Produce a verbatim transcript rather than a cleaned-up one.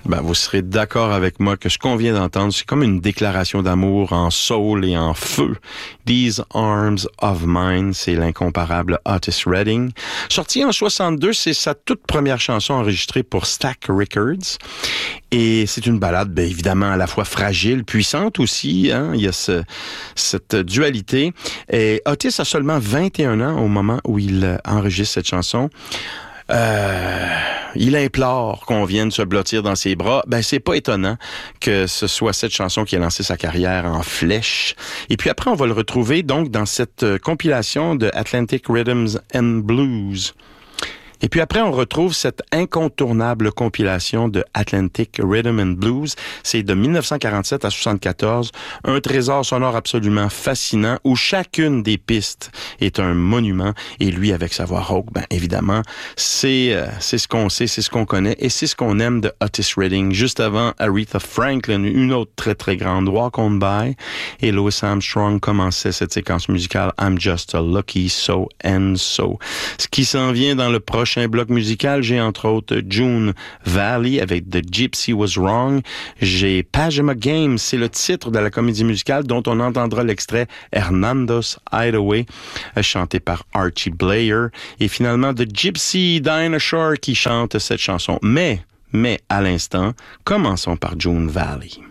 Ben, vous serez d'accord avec moi que ce qu'on vient d'entendre, c'est comme une déclaration d'amour en soul et en feu. These Arms of Mine, c'est l'incomparable Otis Redding. Sorti en soixante-deux, c'est sa toute première chanson enregistrée pour Stax Records. Et c'est une ballade, bien évidemment, à la fois fragile, puissante aussi, hein. Il y a ce, cette dualité. Et Otis a seulement vingt et un ans au moment où il enregistre cette chanson. Euh, il implore qu'on vienne se blottir dans ses bras. Ben, c'est pas étonnant que ce soit cette chanson qui a lancé sa carrière en flèche. Et puis après, on va le retrouver donc dans cette compilation de Atlantic Rhythms and Blues. Et puis après, on retrouve cette incontournable compilation de Atlantic Rhythm and Blues. C'est de dix-neuf cent quarante-sept à soixante-quatorze, un trésor sonore absolument fascinant où chacune des pistes est un monument. Et lui, avec sa voix rauque, ben évidemment, c'est euh, c'est ce qu'on sait, c'est ce qu'on connaît et c'est ce qu'on aime de Otis Redding. Juste avant, Aretha Franklin, une autre très très grande, Walk On By, et Louis Armstrong commençait cette séquence musicale I'm Just a Lucky So and So. Ce qui s'en vient dans le prochain Un bloc musical, j'ai entre autres June Valley avec The Gypsy Was Wrong. J'ai Pajama Game, c'est le titre de la comédie musicale dont on entendra l'extrait Hernando's Hideaway, chanté par Archie Blair. Et finalement, The Gypsy Dinah Shore qui chante cette chanson. Mais, mais à l'instant, commençons par June Valley.